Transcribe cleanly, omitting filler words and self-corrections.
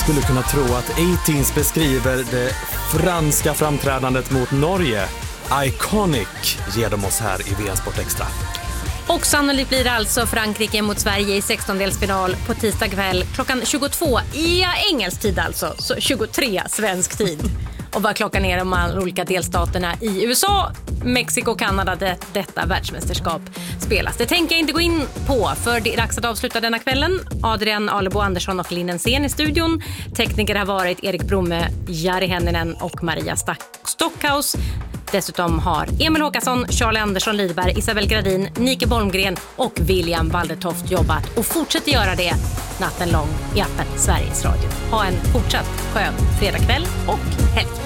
skulle kunna tro att A-Teens beskriver det franska framträdandet mot Norge. Iconic ger de oss här i VM Sport Extra. Och sannolikt blir det alltså Frankrike mot Sverige i 16-delsfinal på tisdag kväll klockan 22 i engelsk tid alltså, så 23 svensk tid. Och vad klockan är de olika delstaterna i USA, Mexiko och Kanada där detta världsmästerskap spelas. Det tänker jag inte gå in på, för det är dags att avsluta denna kvällen. Adrian Alebo Andersson och Linn Sen i studion. Tekniker har varit Erik Bromme, Jari Henninen och Maria Stockhaus. Dessutom har Emil Håkansson, Charlie Andersson Lidberg, Isabel Gradin, Nike Bolmgren och William Waldetoft jobbat och fortsätter göra det natten lång i appen Sveriges Radio. Ha en fortsatt skön fredagkväll och helg.